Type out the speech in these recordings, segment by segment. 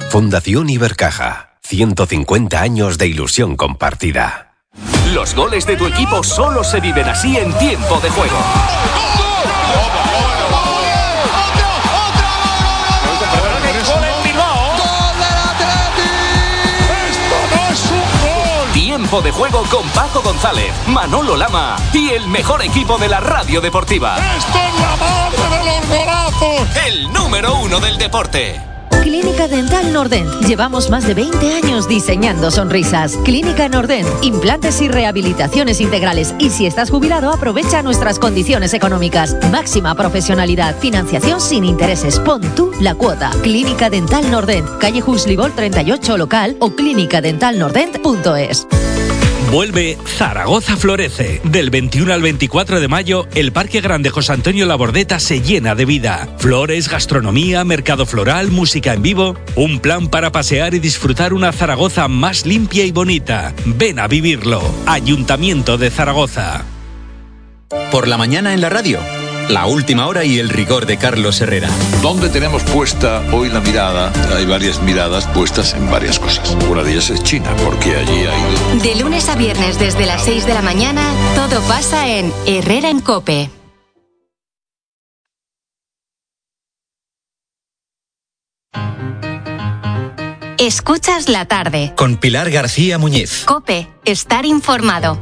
Fundación Ibercaja. 150 años de ilusión compartida. Los goles de tu equipo solo se viven así en Tiempo de Juego. Tiempo de Juego con Paco González, Manolo Lama y el mejor equipo de la radio deportiva. ¡Esto es la madre de los golazos! El número 1 del deporte. Clínica Dental Nordent. Llevamos más de 20 años diseñando sonrisas. Clínica Nordent. Implantes y rehabilitaciones integrales. Y si estás jubilado, aprovecha nuestras condiciones económicas. Máxima profesionalidad. Financiación sin intereses. Pon tú la cuota. Clínica Dental Nordent. Calle Huxley 38 local o clínicadentalnordent.es. Vuelve Zaragoza Florece. Del 21 al 24 de mayo, el Parque Grande José Antonio Labordeta se llena de vida. Flores, gastronomía, mercado floral, música en vivo. Un plan para pasear y disfrutar una Zaragoza más limpia y bonita. Ven a vivirlo. Ayuntamiento de Zaragoza. Por la mañana en la radio. La última hora y el rigor de Carlos Herrera. ¿Dónde tenemos puesta hoy la mirada? Hay varias miradas puestas en varias cosas. Una de ellas es China, porque allí hay... De lunes a viernes desde las 6 de la mañana, todo pasa en Herrera en COPE. Escuchas la tarde. Con Pilar García Muñiz. COPE, estar informado.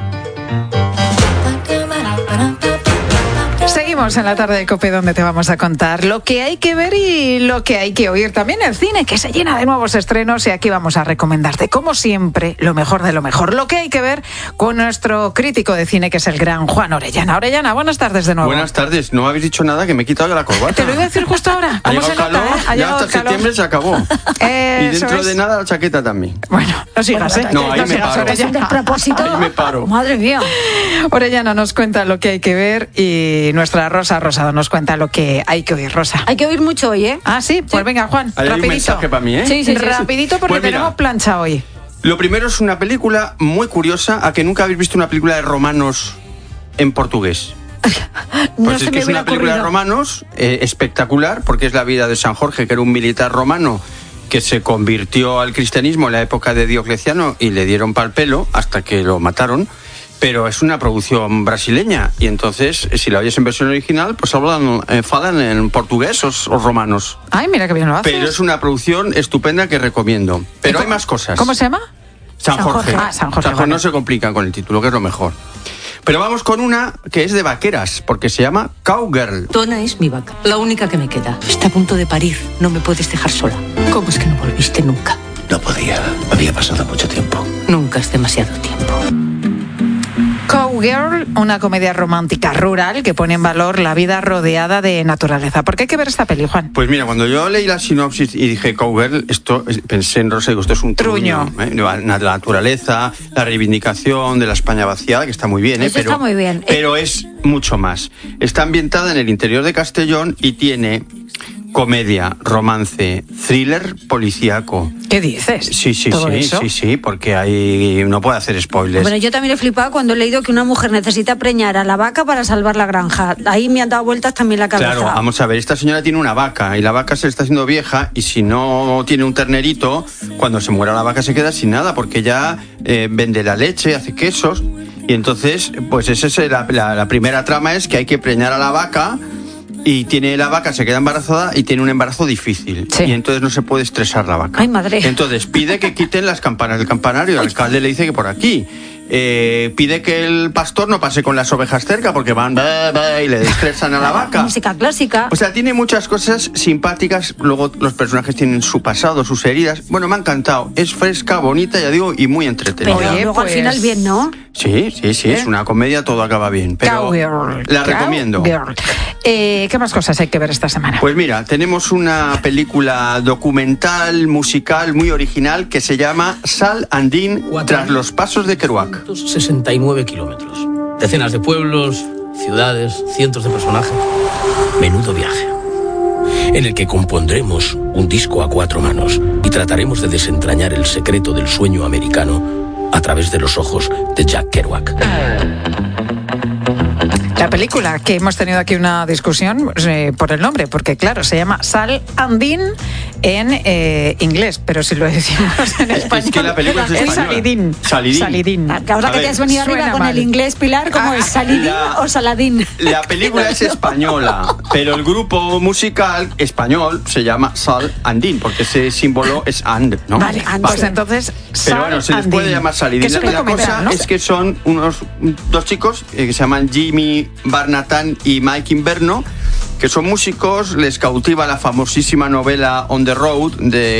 Seguimos en la tarde de COPE, donde te vamos a contar lo que hay que ver y lo que hay que oír. También el cine, que se llena de nuevos estrenos, y aquí vamos a recomendarte, como siempre, lo mejor de lo mejor. Lo que hay que ver con nuestro crítico de cine, que es el gran Juan Orellana. Orellana, buenas tardes de nuevo. Buenas tardes. No habéis dicho nada, que me he quitado la corbata. Te lo iba a decir justo ahora. Ha llegado el calor, ya hasta septiembre se acabó. Y dentro de nada la chaqueta también. Bueno, no sigas, ¿eh? No, ahí me paro. Es un despropósito. Ahí me paro. Madre mía. Orellana nos cuenta lo que hay que ver y nuestra Rosa Rosado nos cuenta lo que hay que oír. Rosa. Hay que oír mucho hoy, ¿eh? Ah, sí, pues venga, Juan, Hay rapidito. un mensaje para mí, ¿eh? Sí. Rapidito, porque Pues mira, tenemos plancha hoy. Lo primero es una película muy curiosa, a que nunca habéis visto una película de romanos en portugués. Pues es que es una película de romanos espectacular, porque es la vida de San Jorge, que era un militar romano que se convirtió al cristianismo en la época de Diocleciano y le dieron pal pelo hasta que lo mataron. Pero es una producción brasileña, y entonces, si la oyes en versión original, pues falan en portugués os romanos. Ay, mira qué bien lo haces. Pero es una producción estupenda que recomiendo. Pero hay más cosas. ¿Cómo se llama? San Jorge. San Jorge, Vale. No se complican con el título, que es lo mejor. Pero vamos con una que es de vaqueras, porque se llama Cowgirl. Donna es mi vaca, la única que me queda. Está a punto de parir, no me puedes dejar sola. ¿Cómo es que no volviste nunca? No podía, había pasado mucho tiempo. Nunca es demasiado tiempo. Cowgirl, una comedia romántica rural que pone en valor la vida rodeada de naturaleza. ¿Por qué hay que ver esta peli, Juan? Pues mira, cuando yo leí la sinopsis y dije Cowgirl, pensé en Rosa, digo, esto es un truño. La naturaleza, la reivindicación de la España vaciada, que está muy bien, Eso está muy bien. Pero es mucho más. Está ambientada en el interior de Castellón y tiene comedia, romance, thriller, policíaco. ¿Qué dices? Sí, porque ahí no puedo hacer spoilers. Bueno, yo también he flipado cuando he leído que una mujer necesita preñar a la vaca para salvar la granja. Ahí me han dado vueltas también la cabeza. Claro, vamos a ver, esta señora tiene una vaca y la vaca se le está haciendo vieja, y si no tiene un ternerito, cuando se muera la vaca se queda sin nada, porque ya vende la leche, hace quesos, y entonces, pues esa es la primera trama, es que hay que preñar a la vaca. Y la vaca se queda embarazada y tiene un embarazo difícil. Sí. Y entonces no se puede estresar la vaca. ¡Ay, madre! Entonces pide que quiten las campanas del campanario. El alcalde le dice que por aquí. Pide que el pastor no pase con las ovejas cerca, porque van y le estresan a la vaca. Música clásica. O sea, tiene muchas cosas simpáticas. Luego los personajes tienen su pasado, sus heridas. Bueno, me ha encantado. Es fresca, bonita, ya digo, y muy entretenida. Pero luego al final bien, ¿no? Sí, es una comedia, todo acaba bien. Pero Cowgirl. La recomiendo. ¿Qué más cosas hay que ver esta semana? Pues mira, tenemos una película documental, musical, muy original, que se llama Sal Andín tras los pasos de Kerouac. 69 kilómetros. Decenas de pueblos, ciudades, cientos de personajes. Menudo viaje. En el que compondremos un disco a 4 manos y trataremos de desentrañar el secreto del sueño americano a través de los ojos de Jack Kerouac. La película, que hemos tenido aquí una discusión por el nombre, porque claro, se llama Sal Andín, en inglés, pero si lo decimos en español, es que la película es española. Salidín. Ahora que te has venido arriba con el inglés, Pilar, ¿cómo es? ¿Salidín o Saladín? La película es española, pero el grupo musical español se llama Sal Andín, porque ese símbolo es and, ¿no? Vale, pues entonces pero bueno, se les puede llamar Salidín. La cosa, ¿no?, es que son dos chicos que se llaman Jimmy Barnatán y Mike Inverno, que son músicos. Les cautiva la famosísima novela On the Road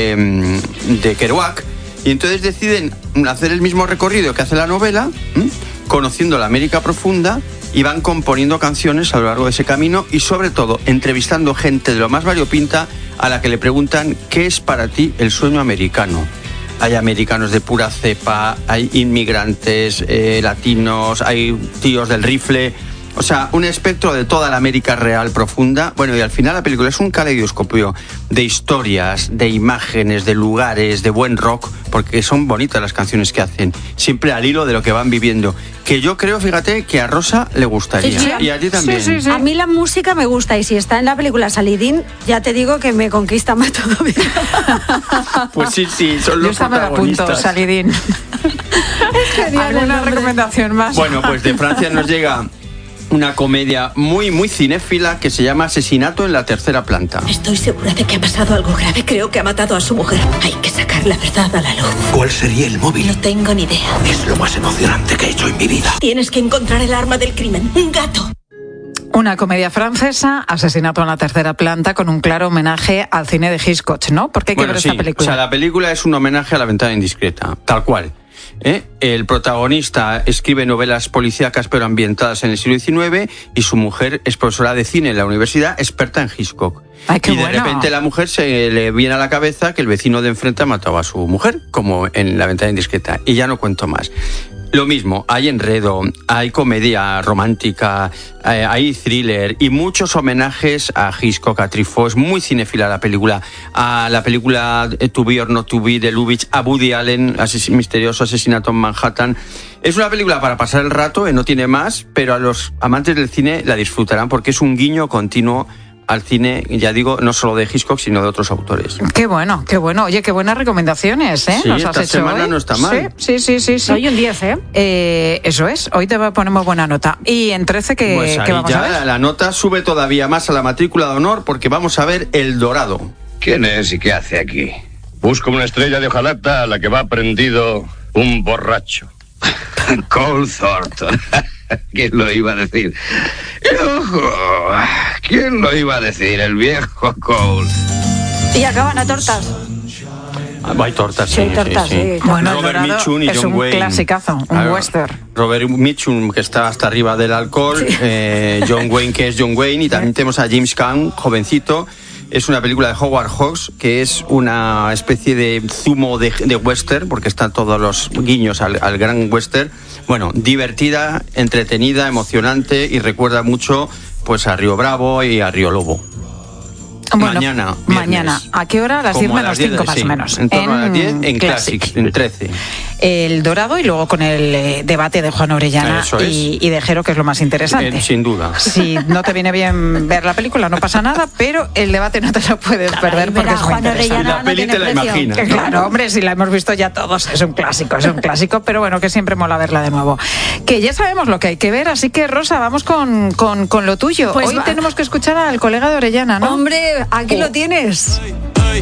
de Kerouac, y entonces deciden hacer el mismo recorrido que hace la novela, conociendo la América profunda, y van componiendo canciones a lo largo de ese camino, y sobre todo entrevistando gente de lo más variopinta a la que le preguntan ¿qué es para ti el sueño americano? Hay americanos de pura cepa, hay inmigrantes, latinos, hay tíos del rifle. O sea, un espectro de toda la América real profunda. Bueno, y al final la película es un caleidoscopio de historias, de imágenes, de lugares, de buen rock, porque son bonitas las canciones que hacen, siempre al hilo de lo que van viviendo. Que yo creo, fíjate, que a Rosa le gustaría. Sí. Y a ti también. Sí. A mí la música me gusta, y si está en la película Salidín, ya te digo que me conquista más todavía. Pues sí, son los protagonistas. Punto, Salidín. ¿Alguna recomendación más? Bueno, pues de Francia nos llega una comedia muy, muy cinéfila que se llama Asesinato en la tercera planta. Estoy segura de que ha pasado algo grave. Creo que ha matado a su mujer. Hay que sacar la verdad a la luz. ¿Cuál sería el móvil? No tengo ni idea. Es lo más emocionante que he hecho en mi vida. Tienes que encontrar el arma del crimen. Un gato. Una comedia francesa, Asesinato en la tercera planta, con un claro homenaje al cine de Hitchcock, ¿no? Porque hay que ver esta película. O sea, la película es un homenaje a La ventana indiscreta, tal cual. El protagonista escribe novelas policíacas pero ambientadas en el siglo XIX, y su mujer es profesora de cine en la universidad, experta en Hitchcock. Ay, qué y de bueno. repente la mujer se le viene a la cabeza que el vecino de enfrente ha matado a su mujer, como en La ventana indiscreta, y ya no cuento más. Lo mismo, hay enredo, hay comedia romántica, hay thriller y muchos homenajes a Hitchcock, a Truffaut. Es muy cinéfila la película. A la película To Be or Not to Be de Lubitsch, a Woody Allen, misterioso asesinato en Manhattan. Es una película para pasar el rato, no tiene más, pero a los amantes del cine la disfrutarán porque es un guiño continuo al cine, ya digo, no solo de Hitchcock, sino de otros autores. Qué bueno. Oye, qué buenas recomendaciones, ¿eh? Sí, Nos has esta hecho semana hoy. no está mal. Sí. Hoy un 10, ¿eh? Eso es, hoy te ponemos buena nota. Y en 13, pues ¿qué vamos a ver? La nota sube todavía más a la matrícula de honor porque vamos a ver El Dorado. ¿Quién es y qué hace aquí? Busco una estrella de hojalata a la que va prendido un borracho. Cole Thornton. ¿Quién lo iba a decir? ¡Ojo! ¿Quién lo iba a decir? El viejo Cole. Y acaban a tortas. Hay tortas, sí. Bueno, Robert Mitchum y es John un Wayne. clasicazo, un western. Robert Mitchum, que está hasta arriba del alcohol, John Wayne, que es John Wayne, y también tenemos a James Caan, jovencito. Es una película de Howard Hawks, que es una especie de zumo de western, porque están todos los guiños al gran western. Bueno, divertida, entretenida, emocionante, y recuerda mucho pues a Río Bravo y a Río Lobo. Bueno, viernes. mañana. ¿A qué hora? A las 10 menos 5 más o menos. En torno a las 10 en Classics, en 13. El Dorado, y luego con el debate de Juan Orellana y de Jero, que es lo más interesante. Sin duda. Si no te viene bien ver la película, no pasa nada, pero el debate no te lo puedes perder porque es muy interesante. La peli te la imaginas, ¿no? Claro, hombre, si la hemos visto ya todos, es un clásico, pero bueno, que siempre mola verla de nuevo. Que ya sabemos lo que hay que ver, así que Rosa, vamos con lo tuyo. Pues hoy tenemos que escuchar al colega de Orellana, ¿no? Hombre, aquí lo tienes.